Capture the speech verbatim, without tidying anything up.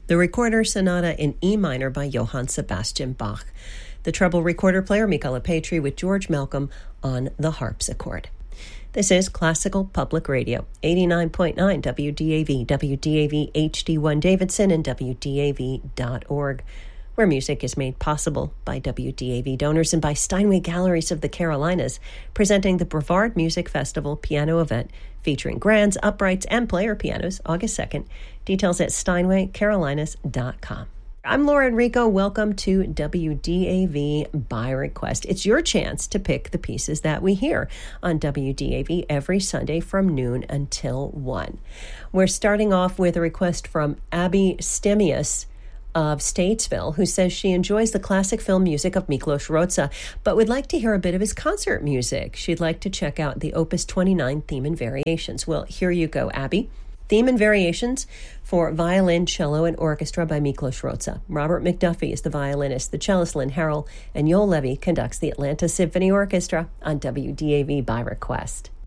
The Recorder Sonata in E minor by Johann Sebastian Bach. The treble recorder player, Michela Petri, with George Malcolm on the harpsichord. This is Classical Public Radio, eighty-nine point nine W D A V, W D A V H D one Davidson, and W D A V dot org, where music is made possible by W D A V donors and by Steinway Galleries of the Carolinas, presenting the Brevard Music Festival piano event featuring grands, uprights, and player pianos, August second. Details at steinway carolinas dot com. I'm Laura Enrico. Welcome to W D A V by Request. It's your chance to pick the pieces that we hear on W D A V every Sunday from noon until one. We're starting off with a request from Abby Stemius of Statesville, who says she enjoys the classic film music of Miklos Rozsa, but would like to hear a bit of his concert music. She'd like to check out the Opus twenty-nine Theme and Variations. Well, here you go, Abby. Theme and Variations for violin, cello, and orchestra by Miklos Rozsa. Robert McDuffie is the violinist, the cellist Lynn Harrell, and Yoel Levy conducts the Atlanta Symphony Orchestra on W D A V by Request.